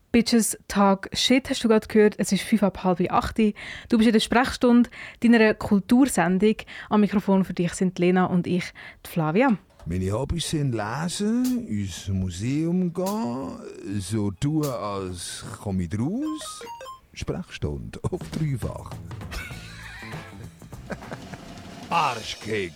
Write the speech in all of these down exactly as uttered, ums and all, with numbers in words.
Bitches Talk Shit hast du gerade gehört. Es ist fünf ab halb acht. Du bist in der Sprechstunde deiner Kultursendung. Am Mikrofon für dich sind Lena und ich, die Flavia. Meine Hobbys sind lesen, ins Museum gehen, so tun, als komme ich raus. Sprechstunde auf dreifach. Arschkick.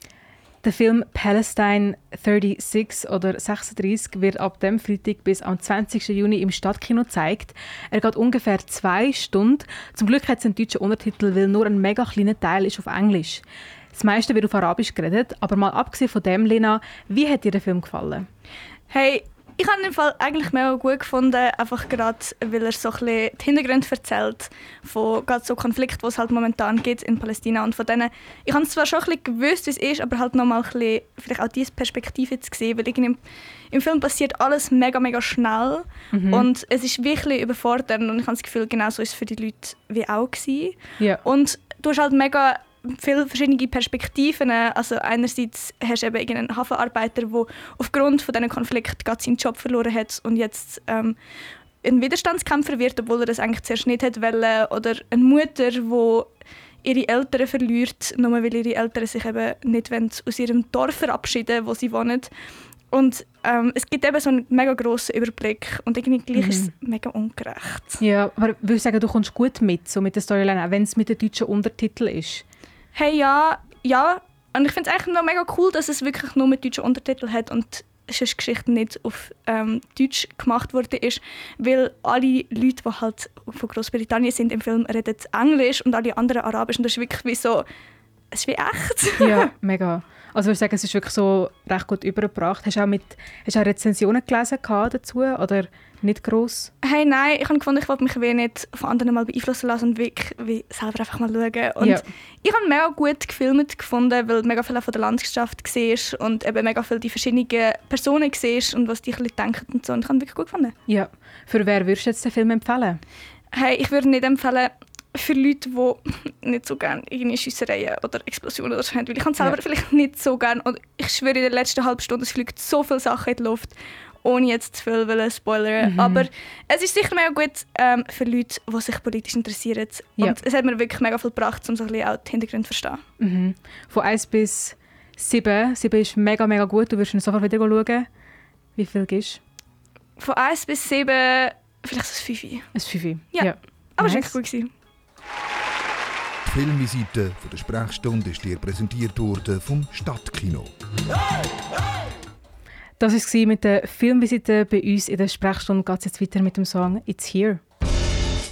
Der Film Palestine sechsunddreißig oder sechsunddreißig wird ab dem Freitag bis am zwanzigsten Juni im Stadtkino gezeigt. Er geht ungefähr zwei Stunden. Zum Glück hat es einen deutschen Untertitel, weil nur ein mega kleiner Teil ist auf Englisch. Das meiste wird auf Arabisch geredet, aber mal abgesehen von dem, Lena, wie hat dir der Film gefallen? Hey, ich habe den Fall eigentlich mega gut gefunden, einfach gerade, weil er so ein bisschen die Hintergründe erzählt von gerade so Konflikten, die es halt momentan gibt in Palästina. Und von denen, ich habe zwar schon ein bisschen gewusst, wie es ist, aber halt noch mal ein bisschen, vielleicht auch diese Perspektive zu sehen, weil im, im Film passiert alles mega, mega schnell mhm. und es ist wirklich überfordernd und ich habe das Gefühl, genau so ist es für die Leute wie auch gewesen. Ja. Und du hast halt mega viele verschiedene Perspektiven. Also einerseits hast du eben einen Hafenarbeiter, der aufgrund von diesen Konflikt gerade seinen Job verloren hat und jetzt ähm, ein Widerstandskämpfer wird, obwohl er das eigentlich zuerst nicht hätte wollen. Oder eine Mutter, die ihre Eltern verliert, nur weil ihre Eltern sich eben nicht aus ihrem Dorf verabschieden, wo sie wohnen. Und ähm, es gibt eben so einen mega grossen Überblick und irgendwie gleich mhm. ist es mega ungerecht. Ja, aber ich würde sagen, du kommst gut mit, so mit der Storyline, auch wenn es mit den deutschen Untertiteln ist. Hey, ja, ja. Und ich finde es eigentlich noch mega cool, dass es wirklich nur mit deutschen Untertiteln hat und sonst Geschichte nicht auf ähm, Deutsch gemacht worden ist, weil alle Leute, die halt von Großbritannien sind im Film, reden Englisch und alle anderen Arabisch und das ist wirklich wie so, es ist wie echt. Ja, mega. Also ich würde sagen, es ist wirklich so recht gut übergebracht. Hast du auch, mit, hast du auch Rezensionen gelesen dazu oder nicht gross? Hey, nein, ich habe gefunden, ich wollte mich wie nicht von anderen mal beeinflussen lassen und wirklich wie selber einfach mal schauen. Und ja. ich habe mega gut gefilmt gefunden, weil mega viel von der Landschaft siehst und eben mega viel die verschiedenen Personen siehst und was die ein bisschen denken und so. Und ich habe wirklich gut gefunden. Ja. Für wer würdest du jetzt den Film empfehlen? Hey, ich würde nicht empfehlen für Leute, die nicht so gerne irgendwie Schiessereien oder Explosionen oder so haben. Weil ich kann es selber ja. vielleicht nicht so gerne. Und ich schwöre, in der letzten halben Stunde es fliegt so viele Sachen in die Luft, ohne jetzt zu viel zu spoilern. Mhm. Aber es ist sicher mega gut ähm, für Leute, die sich politisch interessieren. Ja. Und es hat mir wirklich mega viel gebracht, um so ein bisschen auch die Hintergründe zu verstehen. Mhm. Von eins bis sieben. sieben ist mega, mega gut. Du wirst ihn sofort wieder schauen. Wie viel gibst du? Von eins bis sieben vielleicht ein fünf. Ein fünf? Ja. ja. Aber nice. Es war wirklich gut. Die Filmvisite von der Sprechstunde ist dir präsentiert worden vom Stadtkino. Das war es mit der Filmvisite bei uns in der Sprechstunde. Geht es jetzt weiter mit dem Song «It's Here».